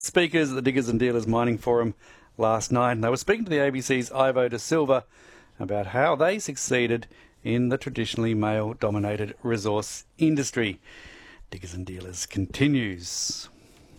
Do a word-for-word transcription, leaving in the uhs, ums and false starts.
Speakers at the Diggers and Dealers Mining Forum last night, and they were speaking to the A B C's Ivo De Silva about how they succeeded in the traditionally male-dominated resource industry. Diggers and Dealers continues.